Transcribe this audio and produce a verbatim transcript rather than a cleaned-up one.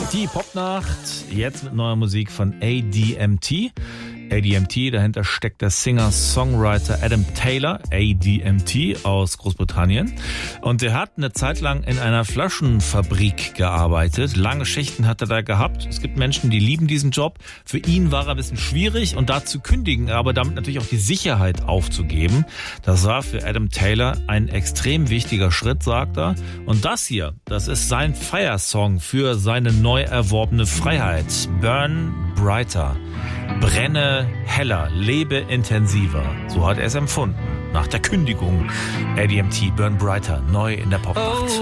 Die Popnacht, jetzt mit neuer Musik von A D M T. A D M T, dahinter steckt der Singer-Songwriter Adam Taylor, A D M T aus Großbritannien. Und der hat eine Zeit lang in einer Flaschenfabrik gearbeitet. Lange Schichten hat er da gehabt. Es gibt Menschen, die lieben diesen Job. Für ihn war er ein bisschen schwierig und da zu kündigen, aber damit natürlich auch die Sicherheit aufzugeben. Das war für Adam Taylor ein extrem wichtiger Schritt, sagt er. Und das hier, das ist sein Feiersong für seine neu erworbene Freiheit. Burn Brighter. Brenne heller, lebe intensiver. So hat er es empfunden. Nach der Kündigung. A D M T, Burn Brighter, neu in der Popnacht.